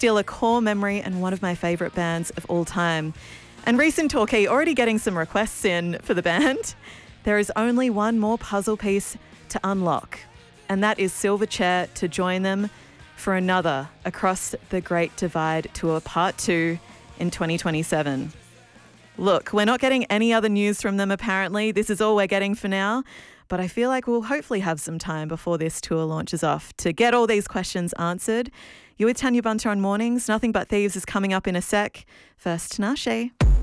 still a core memory and one of my favourite bands of all time. And recent Torquay already getting some requests in for the band. There is only one more puzzle piece to unlock, and that is Silverchair to join them for another Across the Great Divide Tour Part 2 in 2027. Look, we're not getting any other news from them apparently. This is all we're getting for now. But I feel like we'll hopefully have some time before this tour launches off to get all these questions answered. You're with Tanya Bunter on Mornings. Nothing But Thieves is coming up in a sec. First, Tinashe.